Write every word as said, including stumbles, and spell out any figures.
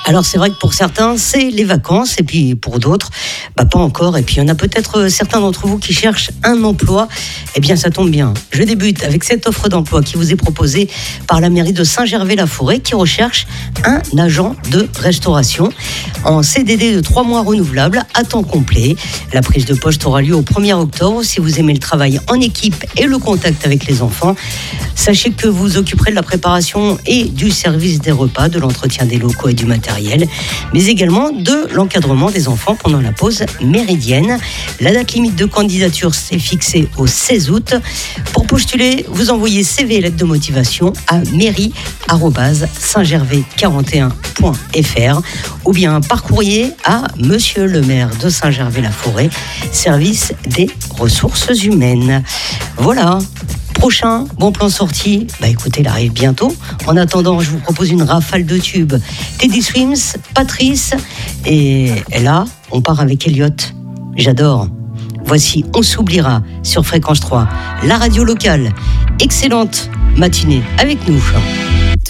Alors c'est vrai que pour certains, c'est les vacances, et puis pour d'autres, bah pas encore. Et puis il y en a peut-être certains d'entre vous qui cherchent un emploi. Eh bien ça tombe bien. Je débute avec cette offre d'emploi qui vous est proposée par la mairie de Saint-Gervais-la-Forêt, qui recherche un agent de restauration en C D D de trois mois renouvelable à temps complet. La prise de poste aura lieu au premier octobre. Si vous aimez le travail en équipe et le contact avec les enfants, sachez que vous occuperez de la préparation et du service des repas, de l'entretien des locaux et du matériel, mais également de l'encadrement des enfants pendant la pause méridienne. La date limite de candidature s'est fixée au seize août. Pour postuler, vous envoyez C V et lettre de motivation à mairie arobase saint gervais quarante et un point f r ou bien par courrier à Monsieur le maire de Saint-Gervais-la-Forêt, service des ressources humaines. Voilà. Prochain bon plan sorti, bah écoutez, il arrive bientôt. En attendant, je vous propose une rafale de tubes. Teddy Swims, Patrice, et là, on part avec Elliot. J'adore. Voici On s'oubliera sur Fréquence trois, la radio locale. Excellente matinée avec nous.